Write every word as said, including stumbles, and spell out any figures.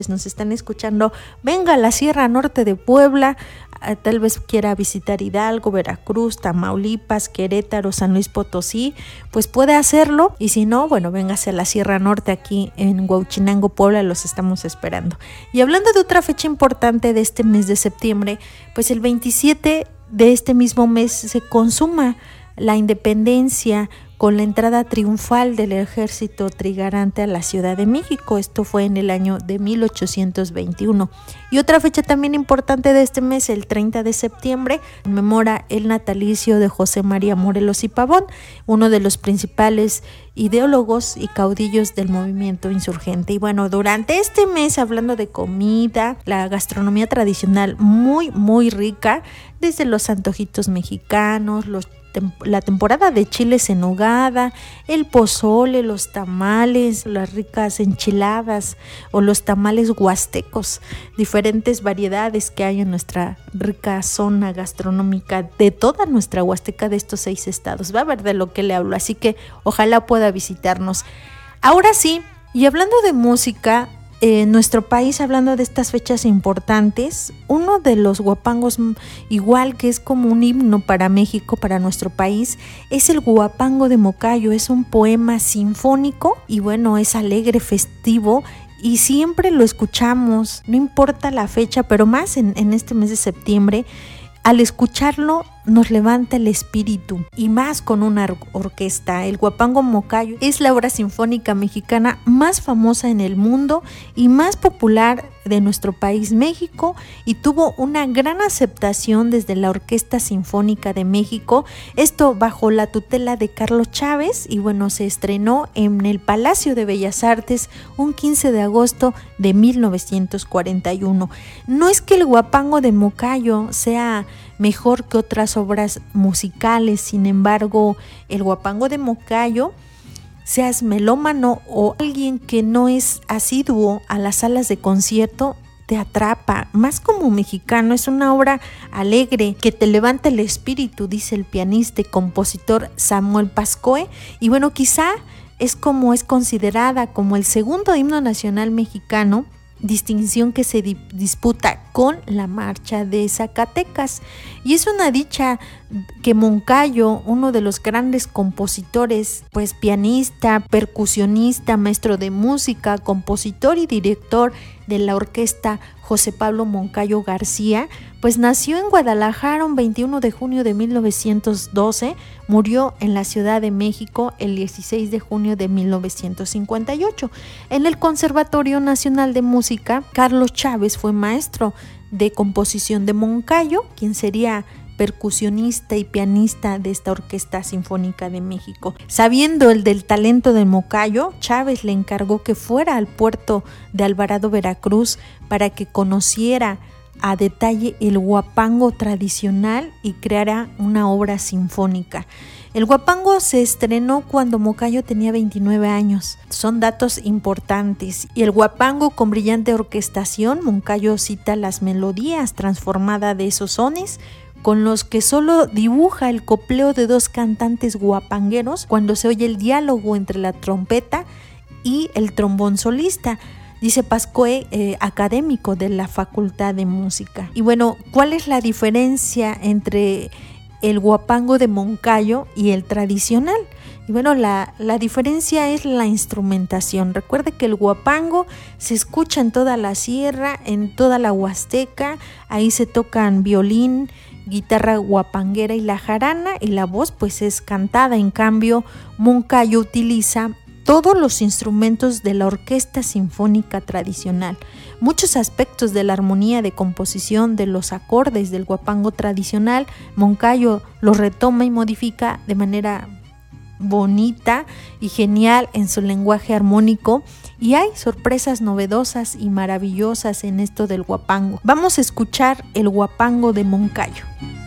nos están escuchando, venga a la Sierra Norte de Puebla, tal vez quiera visitar Hidalgo, Veracruz, Tamaulipas, Querétaro, San Luis Potosí, pues puede hacerlo, y si no, bueno, véngase a la Sierra Norte aquí en Huauchinango, Puebla, los estamos esperando. Y hablando de otra fecha importante de este mes de septiembre, pues el veintisiete de este mismo mes se consuma la independencia con la entrada triunfal del ejército trigarante a la Ciudad de México. Esto fue en el año de mil ochocientos veintiuno. Y otra fecha también importante de este mes, el treinta de septiembre, conmemora el natalicio de José María Morelos y Pavón, uno de los principales ideólogos y caudillos del movimiento insurgente. Y bueno, durante este mes, hablando de comida, la gastronomía tradicional muy, muy rica, desde los antojitos mexicanos, los la temporada de chiles en nogada, el pozole, los tamales, las ricas enchiladas o los tamales huastecos, diferentes variedades que hay en nuestra rica zona gastronómica de toda nuestra Huasteca, de estos seis estados. Va a ver de lo que le hablo, así que ojalá pueda visitarnos. Ahora sí, y hablando de música, en nuestro país, hablando de estas fechas importantes, uno de los huapangos, igual que es como un himno para México, para nuestro país, es el Huapango de Moncayo. Es un poema sinfónico y bueno, es alegre, festivo, y siempre lo escuchamos, no importa la fecha, pero más en, en este mes de septiembre. Al escucharlo nos levanta el espíritu, y más con una or- orquesta. El Huapango Moncayo es la obra sinfónica mexicana más famosa en el mundo y más popular de nuestro país, México, y tuvo una gran aceptación desde la Orquesta Sinfónica de México, esto bajo la tutela de Carlos Chávez, y bueno, se estrenó en el Palacio de Bellas Artes un quince de agosto de mil novecientos cuarenta y uno. No es que el Huapango de Moncayo sea mejor que otras obras musicales, sin embargo, el Huapango de Moncayo, seas melómano o alguien que no es asiduo a las salas de concierto, te atrapa. Más como mexicano, es una obra alegre que te levanta el espíritu, dice el pianista y compositor Samuel Pascoe. Y bueno, quizá es como es considerada como el segundo himno nacional mexicano, distinción que se di- disputa con la marcha de Zacatecas. Y es una dicha que Moncayo, uno de los grandes compositores, pues pianista, percusionista, maestro de música, compositor y director de la orquesta José Pablo Moncayo García, pues nació en Guadalajara un veintiuno de junio de mil novecientos doce, murió en la Ciudad de México el dieciséis de junio de mil novecientos cincuenta y ocho. En el Conservatorio Nacional de Música, Carlos Chávez fue maestro de composición de Moncayo, quien sería percusionista y pianista de esta Orquesta Sinfónica de México. Sabiendo el del talento de Moncayo, Chávez le encargó que fuera al puerto de Alvarado, Veracruz, para que conociera a detalle el huapango tradicional y creara una obra sinfónica. El huapango se estrenó cuando Moncayo tenía veintinueve años. Son datos importantes. Y el huapango, con brillante orquestación, Moncayo cita las melodías transformadas de esos sones, con los que solo dibuja el copleo de dos cantantes guapangueros cuando se oye el diálogo entre la trompeta y el trombón solista, dice Pascoe, eh, académico de la Facultad de Música. Y bueno, ¿cuál es la diferencia entre el huapango de Moncayo y el tradicional? Y bueno, la, la diferencia es la instrumentación. Recuerde que el huapango se escucha en toda la sierra, en toda la Huasteca. Ahí se tocan violín, guitarra huapanguera y la jarana, y la voz pues es cantada. En cambio, Moncayo utiliza todos los instrumentos de la orquesta sinfónica tradicional. Muchos aspectos de la armonía de composición de los acordes del huapango tradicional, Moncayo los retoma y modifica de manera bonita y genial en su lenguaje armónico, y hay sorpresas novedosas y maravillosas en esto del huapango. Vamos a escuchar el huapango de Moncayo.